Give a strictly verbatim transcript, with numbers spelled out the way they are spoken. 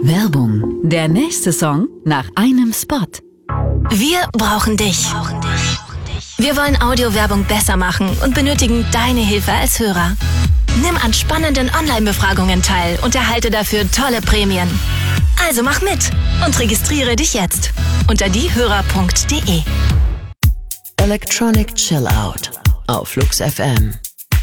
Werbung. Der nächste Song nach einem Spot. Wir brauchen dich. Wir wollen Audiowerbung besser machen und benötigen deine Hilfe als Hörer. Nimm an spannenden Online-Befragungen teil und erhalte dafür tolle Prämien. Also mach mit und registriere dich jetzt unter diehörer punkt de. Electronic Chill Out auf Flux F M.